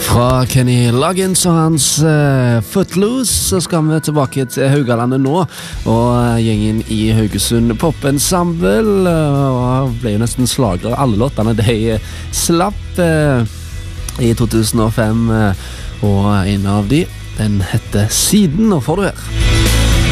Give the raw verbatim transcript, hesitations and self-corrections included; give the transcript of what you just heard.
Fra Kenny Loggins og hans uh, Footloose så skal vi tilbake til Haugalandet nå, og uh, gjengen i Haugesund Pop Ensemble uh, ble jo nesten slagere. Alle låtene de slapp uh, i to tusen og fem, uh, og en av de, den heter Siden, og får du her.